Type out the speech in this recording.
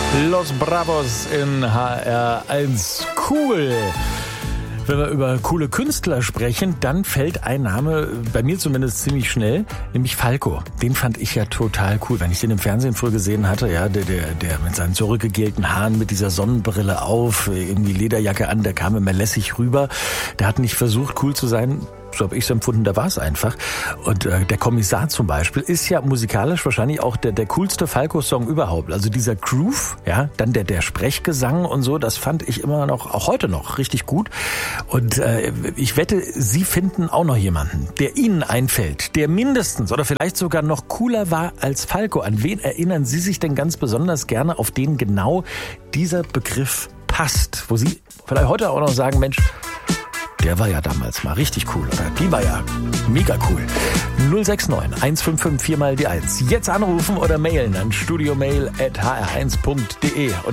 Los Bravos in HR1. Cool. Wenn wir über coole Künstler sprechen, dann fällt ein Name, bei mir zumindest ziemlich schnell, nämlich Falco. Den fand ich ja total cool, wenn ich den im Fernsehen früher gesehen hatte, ja, der mit seinen zurückgegelten Haaren, mit dieser Sonnenbrille auf, irgendwie Lederjacke an, der kam immer lässig rüber. Der hat nicht versucht, cool zu sein. So habe ich es empfunden, da war es einfach. Und der Kommissar zum Beispiel ist ja musikalisch wahrscheinlich auch der coolste Falco-Song überhaupt. Also dieser Groove, ja, dann der Sprechgesang und so, das fand ich immer noch, auch heute noch, richtig gut. Und ich wette, Sie finden auch noch jemanden, der Ihnen einfällt, der mindestens oder vielleicht sogar noch cooler war als Falco. An wen erinnern Sie sich denn ganz besonders gerne, auf den genau dieser Begriff passt? Wo Sie vielleicht heute auch noch sagen, Mensch, der war ja damals mal richtig cool, oder? Die war ja mega cool. 069 155 4 mal die 1. Jetzt anrufen oder mailen an studiomail@hr1.de.